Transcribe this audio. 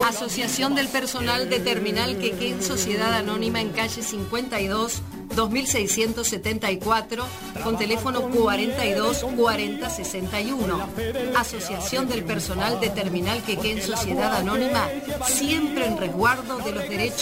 Asociación del Personal de Terminal Quequén, Sociedad Anónima en calle 52, 2674, con teléfono 42 40 61. Asociación del Personal de Terminal Quequén, Sociedad Anónima, siempre en resguardo de los derechos